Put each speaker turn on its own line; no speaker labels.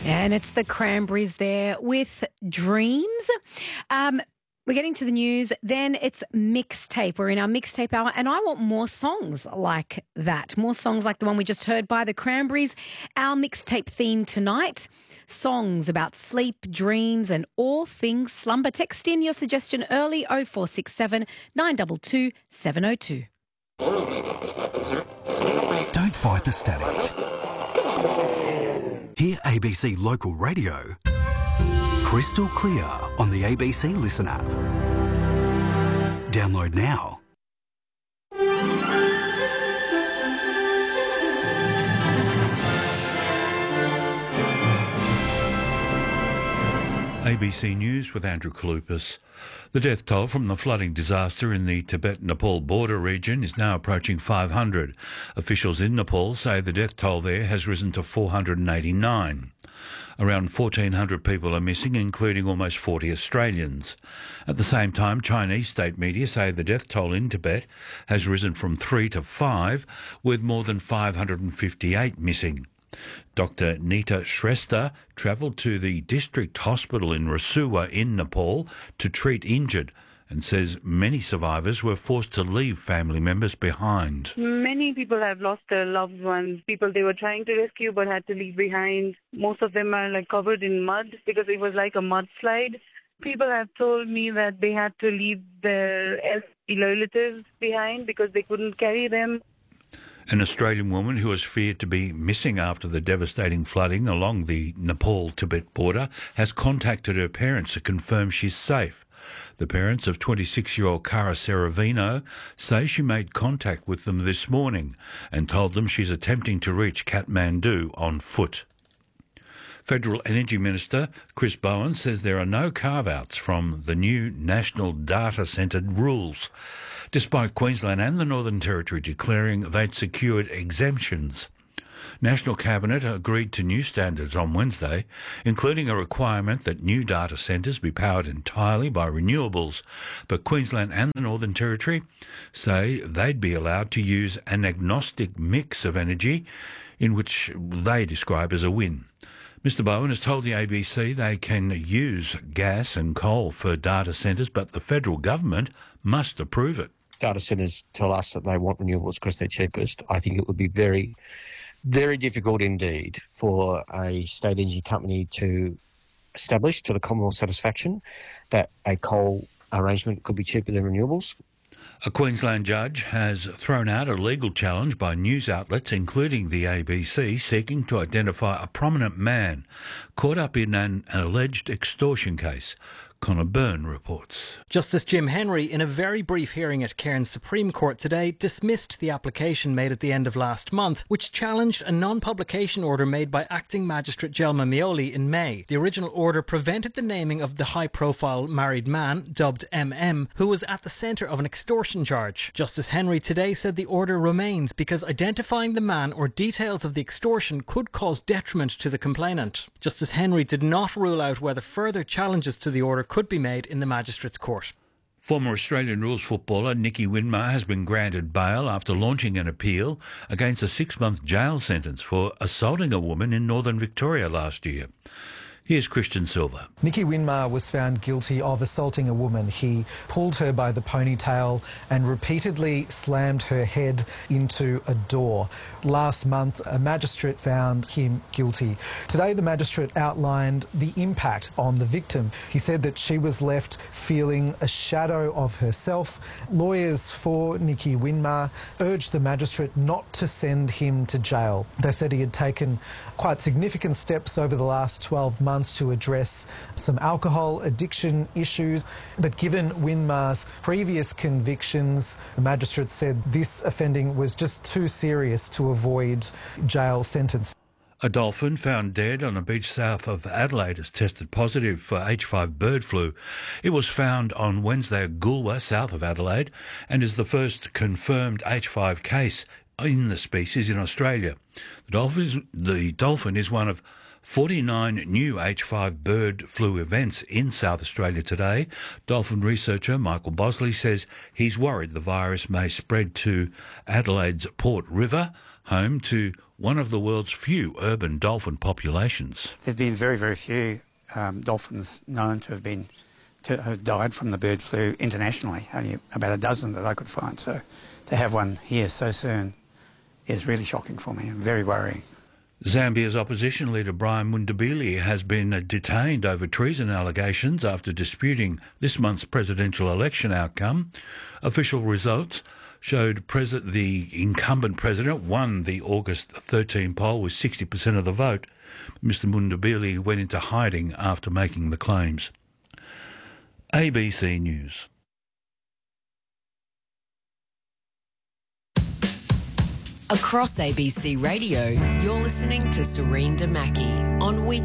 And it's the Cranberries there with Dreams. We're getting to the news. Then it's mixtape. We're in our mixtape hour, and I want more songs like that. More songs like the one we just heard by the Cranberries. Our mixtape theme tonight, songs about sleep, dreams, and all things slumber. Text in your suggestion early, 0467 922 702.
Don't fight the static. Hear ABC Local Radio crystal clear on the ABC Listen app. Download now.
ABC News with Andrew Kalupas. The death toll from the flooding disaster in the Tibet-Nepal border region is now approaching 500. Officials in Nepal say the death toll there has risen to 489. Around 1,400 people are missing, including almost 40 Australians. At the same time, Chinese state media say the death toll in Tibet has risen from 3 to 5, with more than 558 missing. Dr. Nita Shrestha travelled to the district hospital in Rasuwa in Nepal to treat injured and says many survivors were forced to leave family members behind.
Many people have lost their loved ones, people they were trying to rescue but had to leave behind. Most of them are covered in mud because it was like a mudslide. People have told me that they had to leave their elderly relatives behind because they couldn't carry them.
An Australian woman who is feared to be missing after the devastating flooding along the Nepal-Tibet border has contacted her parents to confirm she's safe. The parents of 26-year-old Cara Seravino say she made contact with them this morning and told them she's attempting to reach Kathmandu on foot. Federal Energy Minister Chris Bowen says there are no carve-outs from the new National Data Centre rules, despite Queensland and the Northern Territory declaring they'd secured exemptions. National Cabinet agreed to new standards on Wednesday, including a requirement that new data centres be powered entirely by renewables, but Queensland and the Northern Territory say they'd be allowed to use an agnostic mix of energy, in which they describe as a win. Mr Bowen has told the ABC they can use gas and coal for data centres, but the federal government must approve it.
Data centres tell us that they want renewables because they're cheapest. I think it would be very, very difficult indeed for a state energy company to establish to the Commonwealth's satisfaction that a coal arrangement could be cheaper than renewables.
A Queensland judge has thrown out a legal challenge by news outlets, including the ABC, seeking to identify a prominent man caught up in an alleged extortion case. Connor Byrne reports.
Justice Jim Henry, in a very brief hearing at Cairns Supreme Court today, dismissed the application made at the end of last month, which challenged a non-publication order made by Acting Magistrate Jelma Mioli in May. The original order prevented the naming of the high-profile married man, dubbed MM, who was at the centre of an extortion charge. Justice Henry today said the order remains because identifying the man or details of the extortion could cause detriment to the complainant. Justice Henry did not rule out whether further challenges to the order could be made in the Magistrates' Court.
Former Australian rules footballer Nicky Winmar has been granted bail after launching an appeal against a 6-month jail sentence for assaulting a woman in northern Victoria last year. Here's Christian Silva.
Nicky Winmar was found guilty of assaulting a woman. He pulled her by the ponytail and repeatedly slammed her head into a door. Last month, a magistrate found him guilty. Today, the magistrate outlined the impact on the victim. He said that she was left feeling a shadow of herself. Lawyers for Nicky Winmar urged the magistrate not to send him to jail. They said he had taken quite significant steps over the last 12 months to address some alcohol addiction issues. But given Winmar's previous convictions, the magistrate said this offending was just too serious to avoid jail sentence.
A dolphin found dead on a beach south of Adelaide has tested positive for H5 bird flu. It was found on Wednesday at Goolwa, south of Adelaide, and is the first confirmed H5 case in the species in Australia. The dolphin is one of 49 new H5 bird flu events in South Australia today. Dolphin researcher Michael Bosley says he's worried the virus may spread to Adelaide's Port River, home to one of the world's few urban dolphin populations.
There's been very, very few dolphins known to have died from the bird flu internationally, only about a dozen that I could find. So to have one here so soon is really shocking for me and very worrying.
Zambia's opposition leader Brian Mundabile has been detained over treason allegations after disputing this month's presidential election outcome. Official results showed the incumbent president won the August 13 poll with 60% of the vote. Mr Mundabile went into hiding after making the claims. ABC News.
Across ABC Radio, you're listening to Serene Damaki on Weekend.